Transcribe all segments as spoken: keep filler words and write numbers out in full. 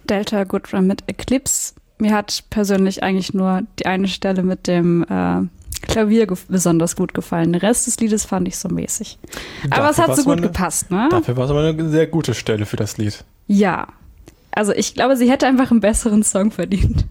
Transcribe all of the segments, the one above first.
Delta Goodrun mit Eclipse. Mir hat persönlich eigentlich nur die eine Stelle mit dem äh, Klavier ge- besonders gut gefallen. Der Rest des Liedes fand ich so mäßig. Aber es hat so gut eine, gepasst, ne? Dafür war es aber eine sehr gute Stelle für das Lied. Ja. Also ich glaube, sie hätte einfach einen besseren Song verdient.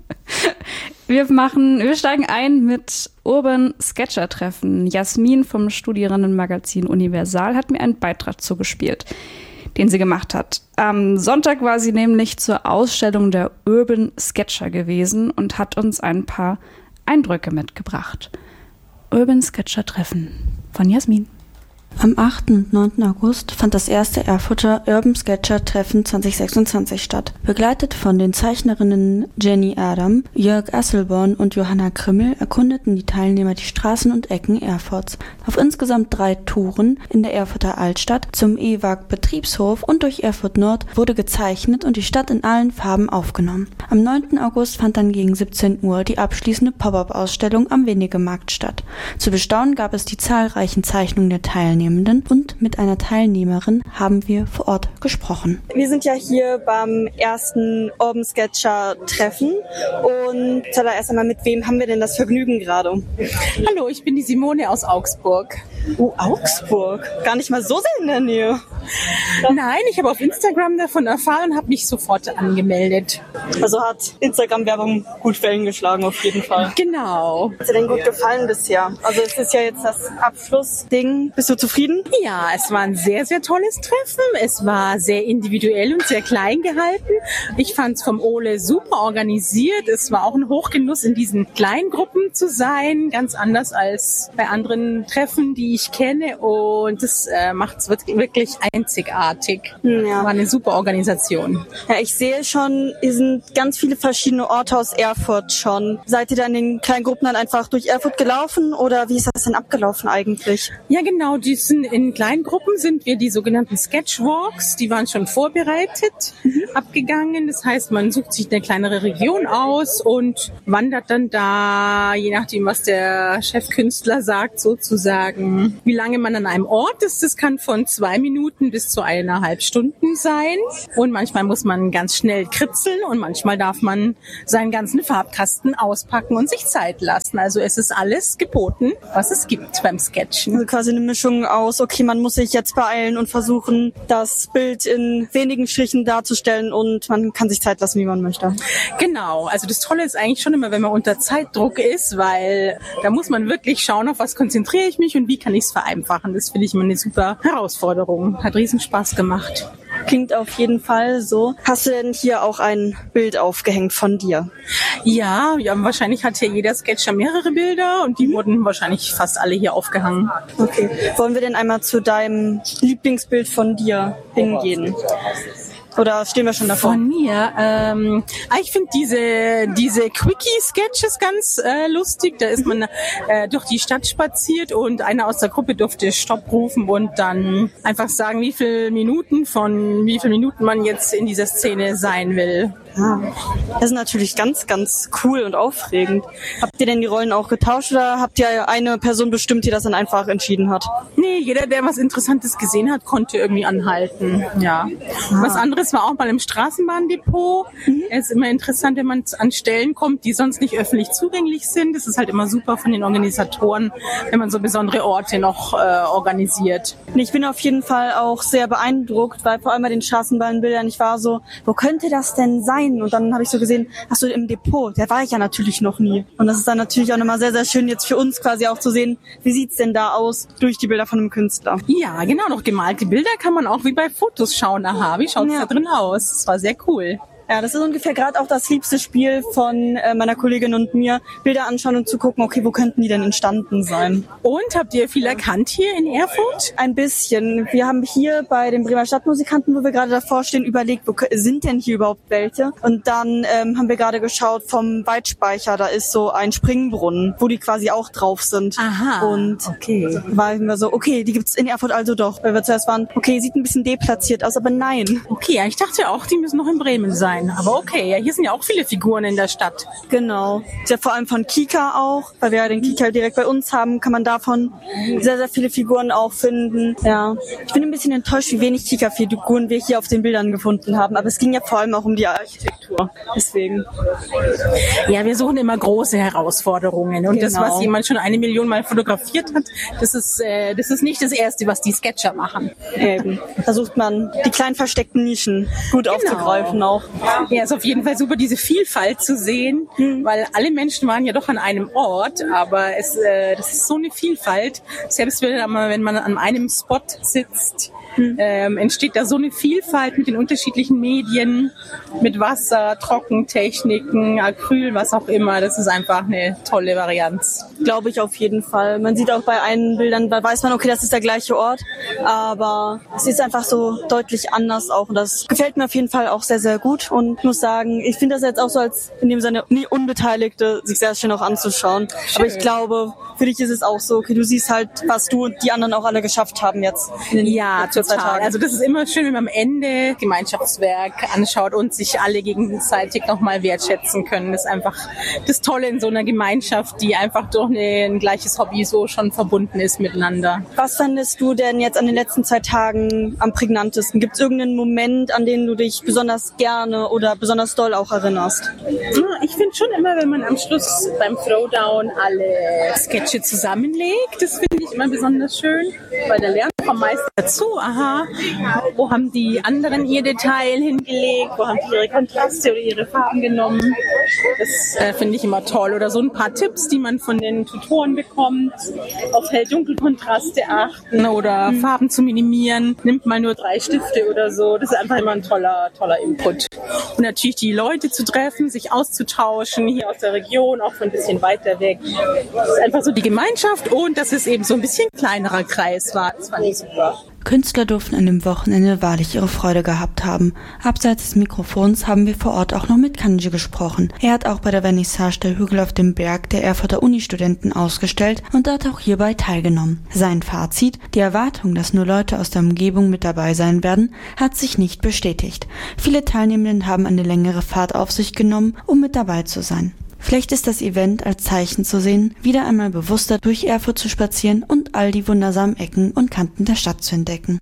Wir machen, wir steigen ein mit Urban Sketcher Treffen. Jasmin vom Studierendenmagazin Universal hat mir einen Beitrag zugespielt, den sie gemacht hat. Am Sonntag war sie nämlich zur Ausstellung der Urban Sketcher gewesen und hat uns ein paar Eindrücke mitgebracht. Urban Sketcher Treffen von Jasmin. Am achten und neunten August fand das erste Erfurter Urban Sketcher Treffen zwanzig sechsundzwanzig statt. Begleitet von den Zeichnerinnen Jenny Adam, Jörg Asselborn und Johanna Krimmel erkundeten die Teilnehmer die Straßen und Ecken Erfurts. Auf insgesamt drei Touren in der Erfurter Altstadt, zum E W A G-Betriebshof und durch Erfurt Nord wurde gezeichnet und die Stadt in allen Farben aufgenommen. Am neunten August fand dann gegen siebzehn Uhr die abschließende Pop-up-Ausstellung am Wenigemarkt statt. Zu bestaunen gab es die zahlreichen Zeichnungen der Teilnehmer. Und mit einer Teilnehmerin haben wir vor Ort gesprochen. Wir sind ja hier beim ersten Urban Sketcher Treffen und zuallererst einmal, mit wem haben wir denn das Vergnügen gerade? Hallo, ich bin die Simone aus Augsburg. Oh, Augsburg? Gar nicht mal so sehr in der Nähe. Nein, ich habe auf Instagram davon erfahren und habe mich sofort angemeldet. Also hat Instagram-Werbung gut Wellen geschlagen auf jeden Fall. Genau. Hat dir denn gut gefallen bisher? Also es ist ja jetzt das Abschlussding. Bist du zufrieden? Ja, es war ein sehr, sehr tolles Treffen. Es war sehr individuell und sehr klein gehalten. Ich fand es vom Ole super organisiert. Es war auch ein Hochgenuss, in diesen Kleingruppen zu sein. Ganz anders als bei anderen Treffen, die ich kenne. Und das äh, macht es wirklich einzigartig. Ja. War eine super Organisation. Ja, ich sehe schon, hier sind ganz viele verschiedene Orte aus Erfurt schon. Seid ihr dann in den kleinen Gruppen dann einfach durch Erfurt gelaufen oder wie ist das denn abgelaufen eigentlich? Ja, genau. Die sind in kleinen Gruppen sind wir die sogenannten Sketchwalks. Die waren schon vorbereitet, mhm. abgegangen. Das heißt, man sucht sich eine kleinere Region aus und wandert dann da, je nachdem, was der Chefkünstler sagt, sozusagen, wie lange man an einem Ort ist. Das kann von zwei Minuten bis zu eineinhalb Stunden sein. Und manchmal muss man ganz schnell kritzeln und manchmal darf man seinen ganzen Farbkasten auspacken und sich Zeit lassen. Also es ist alles geboten, was es gibt beim Sketchen. Also quasi eine Mischung aus, okay, man muss sich jetzt beeilen und versuchen, das Bild in wenigen Strichen darzustellen und man kann sich Zeit lassen, wie man möchte. Genau. Also das Tolle ist eigentlich schon immer, wenn man unter Zeitdruck ist, weil da muss man wirklich schauen, auf was konzentriere ich mich und wie kann ich es vereinfachen. Das finde ich immer eine super Herausforderung. Hat riesen Spaß gemacht. Klingt auf jeden Fall so. Hast du denn hier auch ein Bild aufgehängt von dir? Ja, ja, wahrscheinlich hat hier jeder Sketcher mehrere Bilder und die mhm. wurden wahrscheinlich fast alle hier aufgehangen. Okay. Wollen wir denn einmal zu deinem Lieblingsbild von dir hingehen? Oder stehen wir schon davor? Von mir? Ähm, ich finde diese diese Quickie-Sketches ganz äh, lustig. Da ist man äh, durch die Stadt spaziert und einer aus der Gruppe durfte Stopp rufen und dann einfach sagen, wie viele Minuten von wie viele Minuten man jetzt in dieser Szene sein will. Ah, das ist natürlich ganz, ganz cool und aufregend. Habt ihr denn die Rollen auch getauscht oder habt ihr eine Person bestimmt, die das dann einfach entschieden hat? Nee, jeder, der was Interessantes gesehen hat, konnte irgendwie anhalten. Ja. Ah. Was anderes war auch mal im Straßenbahndepot. Mhm. Es ist immer interessant, wenn man an Stellen kommt, die sonst nicht öffentlich zugänglich sind. Das ist halt immer super von den Organisatoren, wenn man so besondere Orte noch äh, organisiert. Ich bin auf jeden Fall auch sehr beeindruckt, weil vor allem bei den Straßenbahnbildern, ich war so, wo könnte das denn sein? Und dann habe ich so gesehen, ach so, im Depot, da war ich ja natürlich noch nie. Und das ist dann natürlich auch nochmal sehr, sehr schön, jetzt für uns quasi auch zu sehen, wie sieht's denn da aus durch die Bilder von einem Künstler. Ja, genau, noch gemalte Bilder kann man auch wie bei Fotos schauen. Aha, wie schaut's ja. da drin aus? Das war sehr cool. Ja, das ist ungefähr gerade auch das liebste Spiel von äh, meiner Kollegin und mir, Bilder anschauen und zu gucken, okay, wo könnten die denn entstanden sein. Und habt ihr viel erkannt hier in Erfurt? Ein bisschen. Wir haben hier bei den Bremer Stadtmusikanten, wo wir gerade davor stehen, überlegt, wo sind denn hier überhaupt welche? Und dann ähm, haben wir gerade geschaut vom Weitspeicher, da ist so ein Springbrunnen, wo die quasi auch drauf sind. Aha, und okay. waren wir so, okay, die gibt's in Erfurt also doch. Weil wir zuerst waren, okay, sieht ein bisschen deplatziert aus, aber nein. Okay, ja, ich dachte auch, die müssen noch in Bremen sein. sein. Aber okay, ja, hier sind ja auch viele Figuren in der Stadt. Genau. Ja, vor allem von Kika auch, weil wir ja den Kika direkt bei uns haben, kann man davon sehr, sehr viele Figuren auch finden. Ja. Ich bin ein bisschen enttäuscht, wie wenig Kika-Figuren wir hier auf den Bildern gefunden haben. Aber es ging ja vor allem auch um die Architektur. Deswegen. Ja, wir suchen immer große Herausforderungen. Und Genau. das, was jemand schon eine Million Mal fotografiert hat, das ist, äh, das ist nicht das Erste, was die Sketcher machen. Eben. Da sucht man die kleinen versteckten Nischen gut Genau. aufzugreifen auch. Ja, ist auf jeden Fall super, diese Vielfalt zu sehen, mhm. weil alle Menschen waren ja doch an einem Ort, aber es, äh, das ist so eine Vielfalt. Selbst wenn man, wenn man an einem Spot sitzt, mhm. ähm, entsteht da so eine Vielfalt mit den unterschiedlichen Medien, mit Wasser, Trockentechniken, Acryl, was auch immer. Das ist einfach eine tolle Varianz. Glaube ich auf jeden Fall. Man sieht auch bei einen Bildern, da weiß man, okay, das ist der gleiche Ort, aber es ist einfach so deutlich anders auch und das gefällt mir auf jeden Fall auch sehr, sehr gut und ich muss sagen, ich finde das jetzt auch so als in dem Sinne nie Unbeteiligte, sich sehr schön auch anzuschauen. Schön. Aber ich glaube, für dich ist es auch so, okay, du siehst halt, was du und die anderen auch alle geschafft haben jetzt. In den ja, total. Also das ist immer schön, wenn man am Ende Gemeinschaftswerk anschaut und sich alle gegenseitig nochmal wertschätzen können. Das ist einfach das Tolle in so einer Gemeinschaft, die einfach durch eine, ein gleiches Hobby so schon verbunden ist miteinander. Was fandest du denn jetzt an den letzten zwei Tagen am prägnantesten? Gibt es irgendeinen Moment, an den du dich besonders gerne oder besonders doll auch erinnerst? Ja, ich finde schon immer, wenn man am Schluss beim Throwdown alle Sketche zusammenlegt, das finde ich immer besonders schön, weil da lernt man meist dazu, aha, wo haben die anderen ihr Detail hingelegt, wo haben die ihre Kontraste oder ihre Farben genommen. Das äh, finde ich immer toll. Oder so ein paar Tipps, die man von den Tutoren bekommt, auf Hell-Dunkel-Kontraste achten oder mhm. Farben zu minimieren, nimmt mal nur drei Stifte oder so. Das ist einfach immer ein toller, toller Input. Und natürlich die Leute zu treffen, sich auszutauschen, hier aus der Region, auch von ein bisschen weiter weg. Das ist einfach so die Gemeinschaft und dass es eben so ein bisschen kleinerer Kreis war. Das fand ich super. Künstler durften an dem Wochenende wahrlich ihre Freude gehabt haben. Abseits des Mikrofons haben wir vor Ort auch noch mit Kanji gesprochen. Er hat auch bei der Vernissage der Hügel auf dem Berg der Erfurter Uni-Studenten ausgestellt und hat auch hierbei teilgenommen. Sein Fazit, die Erwartung, dass nur Leute aus der Umgebung mit dabei sein werden, hat sich nicht bestätigt. Viele Teilnehmenden haben eine längere Fahrt auf sich genommen, um mit dabei zu sein. Vielleicht ist das Event als Zeichen zu sehen, wieder einmal bewusster durch Erfurt zu spazieren und all die wundersamen Ecken und Kanten der Stadt zu entdecken.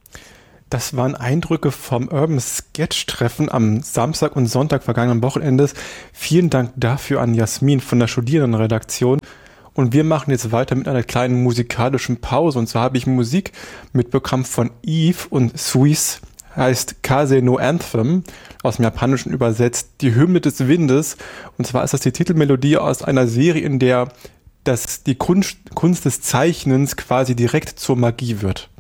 Das waren Eindrücke vom Urban Sketch Treffen am Samstag und Sonntag vergangenen Wochenendes. Vielen Dank dafür an Jasmin von der Studierendenredaktion. Und wir machen jetzt weiter mit einer kleinen musikalischen Pause. Und zwar habe ich Musik mitbekommen von Eve und Suisse. Heißt Kase no Anthem, aus dem Japanischen übersetzt die Hymne des Windes. Und zwar ist das die Titelmelodie aus einer Serie, in der das, die Kunst, Kunst des Zeichnens quasi direkt zur Magie wird.